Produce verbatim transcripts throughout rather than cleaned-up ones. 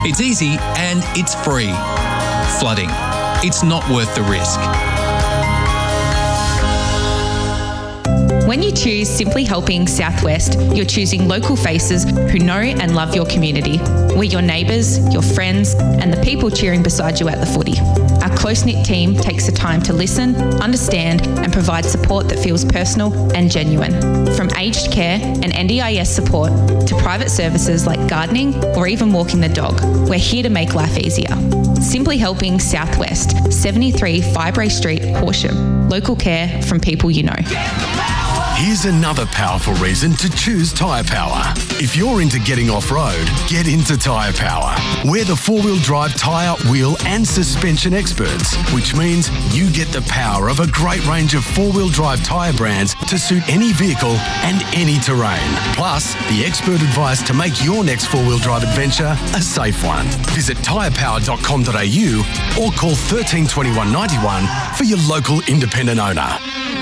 It's easy and it's free. Flooding. It's not worth the risk. When you choose Simply Helping Southwest, you're choosing local faces who know and love your community. We're your neighbours, your friends, and the people cheering beside you at the footy. Our close-knit team takes the time to listen, understand, and provide support that feels personal and genuine. From aged care and N D I S support to private services like gardening or even walking the dog, we're here to make life easier. Simply Helping Southwest, seventy-three Fibrae Street, Horsham. Local care from people you know. Here's another powerful reason to choose Tyre Power. If you're into getting off-road, get into Tyre Power. We're the four-wheel drive tyre, wheel and suspension experts, which means you get the power of a great range of four-wheel drive tyre brands to suit any vehicle and any terrain. Plus, the expert advice to make your next four-wheel drive adventure a safe one. Visit tyre power dot com dot a u or call one three two one, nine one for your local independent owner.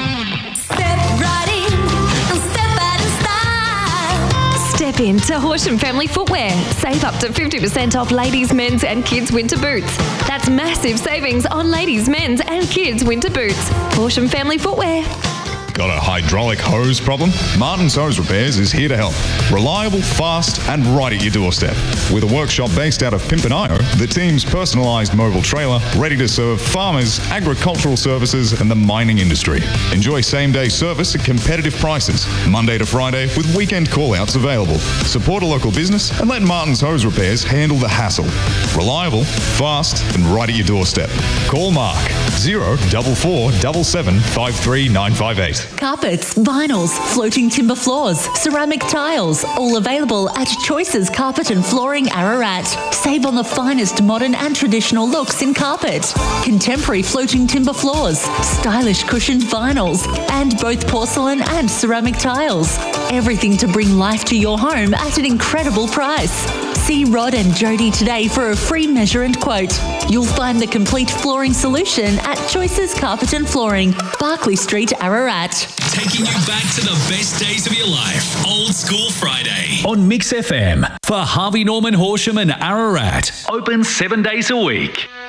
Step into Horsham Family Footwear. Save up to fifty percent off ladies, men's and kids' winter boots. That's massive savings on ladies, men's and kids' winter boots. Horsham Family Footwear. Got a hydraulic hose problem? Martin's Hose Repairs is here to help. Reliable, fast, and right at your doorstep. With a workshop based out of Pimpernio, the team's personalised mobile trailer, ready to serve farmers, agricultural services, and the mining industry. Enjoy same-day service at competitive prices, Monday to Friday, with weekend call-outs available. Support a local business and let Martin's Hose Repairs handle the hassle. Reliable, fast, and right at your doorstep. Call Mark, zero four four seven seven five three nine five eight. Carpets, vinyls, floating timber floors, ceramic tiles, all available at Choices Carpet and Flooring Ararat. Save on the finest modern and traditional looks in carpet, contemporary floating timber floors, stylish cushioned vinyls, and both porcelain and ceramic tiles. Everything to bring life to your home at an incredible price. See Rod and Jody today for a free measure and quote. You'll find the complete flooring solution at Choices Carpet and Flooring, Barclay Street, Ararat. Taking you back to the best days of your life. Old School Friday. On Mix F M for Harvey Norman, Horsham and Ararat. Open seven days a week.